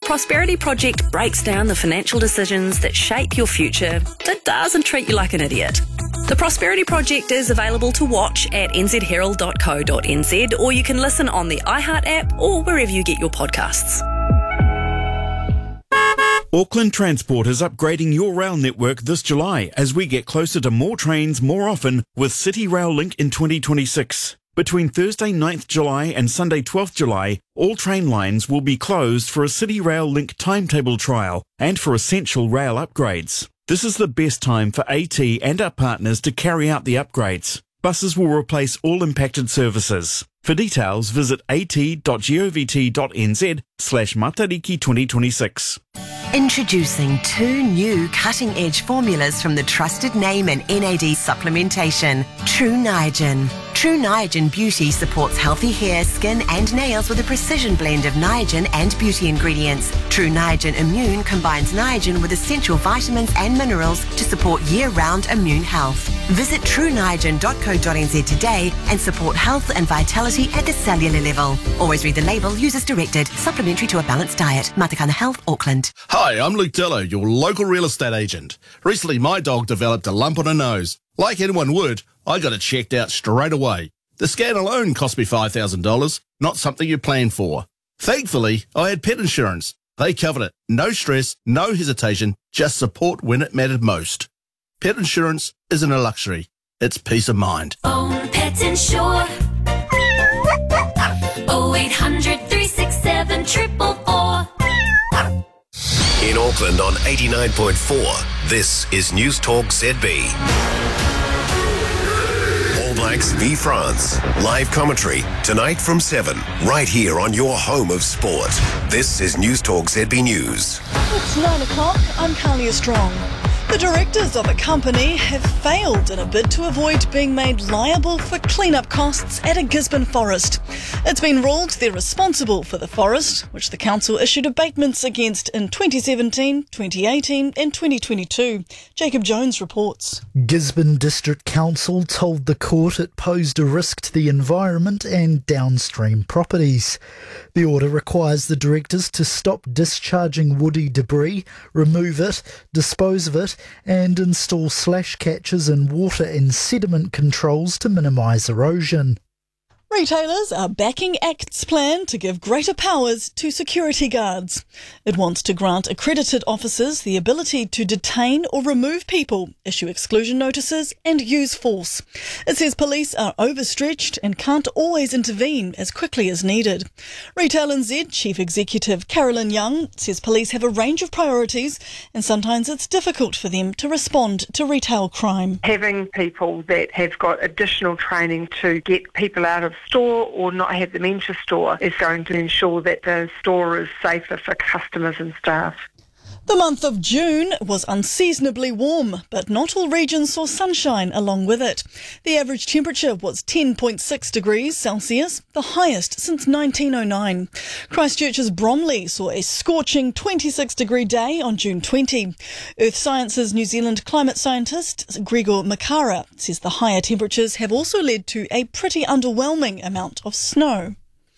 Prosperity Project breaks down the financial decisions that shape your future that doesn't treat you like an idiot. The Prosperity Project is available to watch at nzherald.co.nz, or you can listen on the iHeart app or wherever you get your podcasts. Auckland Transport is upgrading your rail network this July as we get closer to more trains more often with City Rail Link in 2026. Between Thursday 9th July and Sunday 12th July, all train lines will be closed for a City Rail Link timetable trial and for essential rail upgrades. This is the best time for AT and our partners to carry out the upgrades. Buses will replace all impacted services. For details, visit at.govt.nz/Matariki 2026. Introducing 2 new cutting-edge formulas from the trusted name in NAD supplementation, True Niagen. True Niagen Beauty supports healthy hair, skin and nails with a precision blend of Niagen and beauty ingredients. True Niagen Immune combines Niagen with essential vitamins and minerals to support year-round immune health. Visit trueniagen.co.nz today and support health and vitality at the cellular level. Always read the label, use as directed. Supplementary to a balanced diet. Matakana Health, Auckland. Hi, I'm Luke Dillo, your local real estate agent. Recently, my dog developed a lump on her nose. Like anyone would, I got it checked out straight away. The scan alone cost me $5,000, not something you plan for. Thankfully, I had pet insurance. They covered it. No stress, no hesitation, just support when it mattered most. Pet insurance isn't a luxury, it's peace of mind. Own Pet Insure. 0800 367 444. In Auckland on 89.4, this is News Talk ZB. All Blacks v France. Live commentary tonight from 7, right here on your home of sport. This is News Talk ZB News. It's 9 o'clock. I'm Carlia Strong. The directors of a company have failed in a bid to avoid being made liable for clean-up costs at a Gisborne forest. It's been ruled they're responsible for the forest, which the council issued abatements against in 2017, 2018 and 2022. Jacob Jones reports. Gisborne District Council told the court it posed a risk to the environment and downstream properties. The order requires the directors to stop discharging woody debris, remove it, dispose of it, and install slash catches and water and sediment controls to minimise erosion. Retailers are backing ACT's plan to give greater powers to security guards. It wants to grant accredited officers the ability to detain or remove people, issue exclusion notices and use force. It says police are overstretched and can't always intervene as quickly as needed. Retail NZ Chief Executive Carolyn Young says police have a range of priorities and sometimes it's difficult for them to respond to retail crime. Having people that have got additional training to get people out of store or not have them into store is going to ensure that the store is safer for customers and staff. The month of June was unseasonably warm, but not all regions saw sunshine along with it. The average temperature was 10.6 degrees Celsius, the highest since 1909. Christchurch's Bromley saw a scorching 26-degree day on June 20. Earth Sciences New Zealand climate scientist Gregor Makara says the higher temperatures have also led to a pretty underwhelming amount of snow.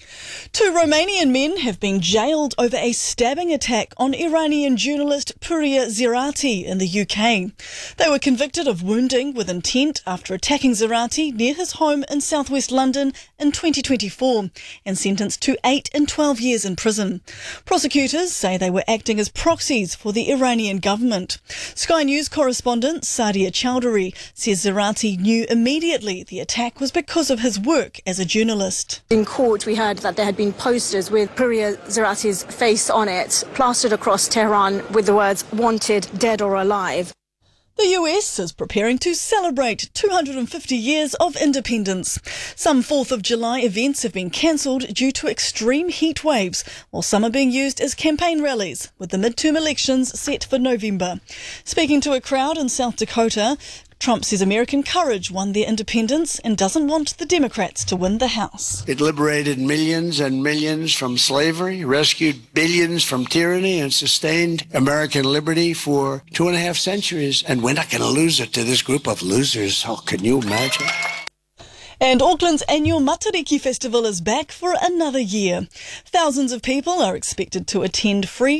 2 Romanian men have been jailed over a stabbing attack on Iranian journalist Puria Zerati in the UK. They were convicted of wounding with intent after attacking Zerati near his home in southwest London in 2024 and sentenced to 8 and 12 years in prison. Prosecutors say they were acting as proxies for the Iranian government. Sky News correspondent Sadia Chowdhury says Zerati knew immediately the attack was because of his work as a journalist. In court, we heard that there had been posters with Puria Zerati's face on it, plastered across Tehran with the words "wanted, dead or alive." The US is preparing to celebrate 250 years of independence. Some 4th of July events have been cancelled due to extreme heat waves, while some are being used as campaign rallies, with the midterm elections set for November. Speaking to a crowd in South Dakota, Trump says American courage won their independence and doesn't want the Democrats to win the House. It liberated millions and millions from slavery, rescued billions from tyranny, and sustained American liberty for 2.5 centuries. And we're not going to lose it to this group of losers. Oh, can you imagine? And Auckland's annual Matariki Festival is back for another year. Thousands of people are expected to attend free